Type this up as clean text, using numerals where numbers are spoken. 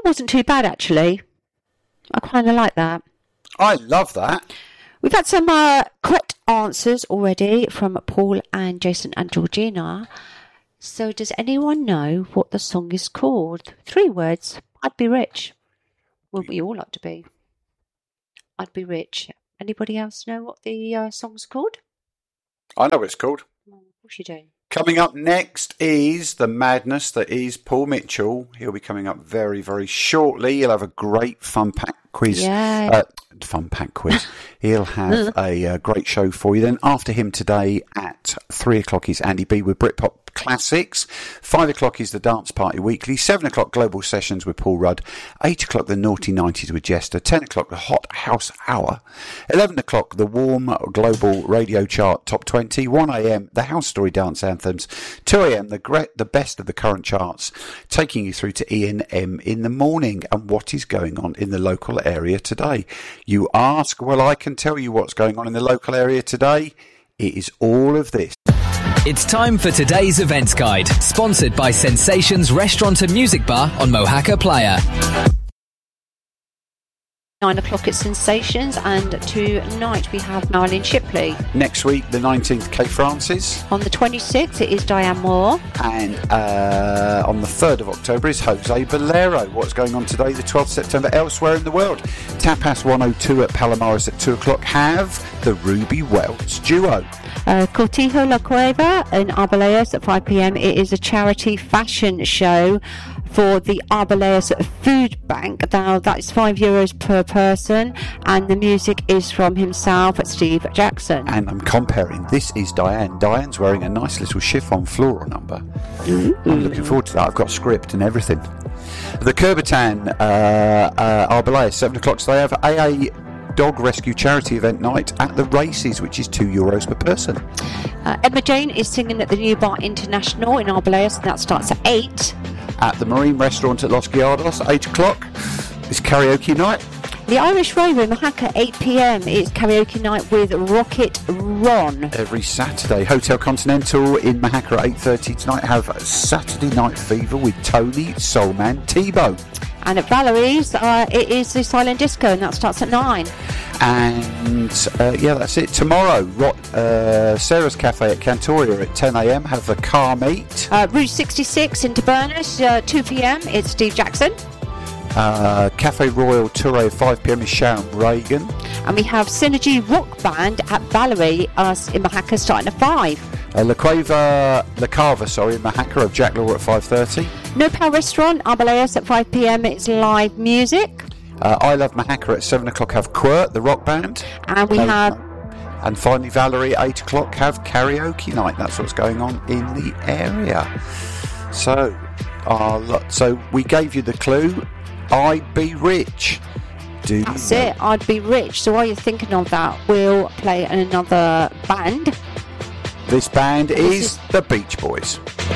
That wasn't too bad, actually. I kind of like that. I love that. We've had some correct answers already from Paul and Jason and Georgina. So does anyone know what the song is called? 3 words. I'd be rich. Well, we all like to be. I'd be rich. Anybody else know what the song's called? I know what it's called. Of course you do. Coming up next is the madness that is Paul Mitchell. He'll be coming up very, very shortly. He'll have a great fun-packed quiz. Yeah. Fun-packed quiz. He'll have a great show for you. Then after him today at 3 o'clock is Andy B with Britpop Classics. 5 o'clock is the Dance Party Weekly. 7 o'clock Global Sessions with Paul Rudd. 8 o'clock the Naughty 90s with Jester. 10 o'clock the Hot House Hour. 11 o'clock the Warm Global Radio Chart Top 20. 1 a.m. the House Story Dance Anthems. 2 a.m. the best of the current charts, taking you through to ENM in the morning. And what is going on in the local area today? You ask, well, I can tell you what's going on in the local area today. It is all of this. It's time for today's events guide, sponsored by Sensations Restaurant and Music Bar on Mohaca Playa. 9 o'clock at Sensations, and tonight we have Marilyn Shipley. Next week, the 19th, Kay Francis. On the 26th, it is Diane Moore. And on the 3rd of October is Jose Bolero. What's going on today, the 12th September, elsewhere in the world? Tapas 102 at Palomares at 2 o'clock have the Ruby Welts Duo. Cortijo La Cueva in Arbeláez at 5 p.m. It is a charity fashion show for the Arbeláez Food Bank. Now, that's €5 per person, and the music is from himself, Steve Jackson. And I'm comparing. This is Diane. Diane's wearing a nice little chiffon floral number. I'm looking forward to that. I've got script and everything. The Kurbatan Arbeláez, 7 o'clock, so they have AA dog rescue charity event night at the races, which is €2 per person. Emma Jane is singing at the New Bar International in Arbeláez, and that starts at 8. At the Marine Restaurant at Los Guiardos, 8 o'clock, is karaoke night. The Irish Rover in Mohaca, 8 p.m. It's karaoke night with Rocket Ron. Every Saturday. Hotel Continental in Mohaca at 8:30 tonight have Saturday Night Fever with Tony, Soulman, T-Bone. And at Valerie's, it is the Silent Disco, and that starts at 9. And that's it. Tomorrow, Sarah's Cafe at Cantoria at 10 a.m. have the car meet. Route 66 in Tabernas, 2 p.m. It's Steve Jackson. Cafe Royal Touré at 5 p.m. is Sharon Reagan. And we have Synergy Rock Band at Valerie in Mohaca starting at 5. La Cava, in Mohaca of Jack Law at 5:30. No Power Restaurant, Arbeláez at 5 p.m. It's live music. I Love Mohaca at 7 o'clock have Quirt, the rock band. And we have... And finally, Valerie, 8 o'clock, have karaoke night. That's what's going on in the area. So we gave you the clue. I'd be rich. That's it. I'd be rich. So while you're thinking of that, we'll play another band. This band is the Beach Boys.